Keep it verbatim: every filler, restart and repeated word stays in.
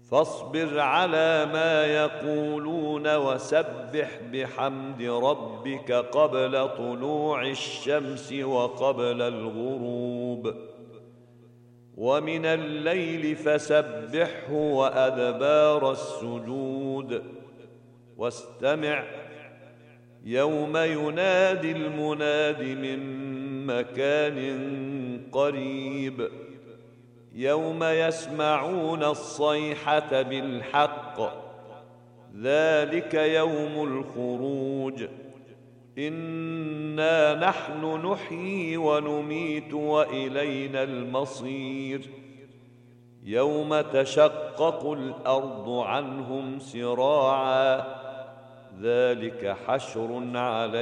فاصبر على ما يقولون وسبح بحمد ربك قبل طلوع الشمس وقبل الغروب، ومن الليل فسبحه وأدبار السجود، واستمع يوم ينادي المناد من مكان قريب، يوم يسمعون الصيحة بالحق، ذلك يوم الخروج. إنا نحن نحيي ونميت وإلينا المصير. يوم تشقق الأرض عنهم سراعا، ذلك حشر عليهم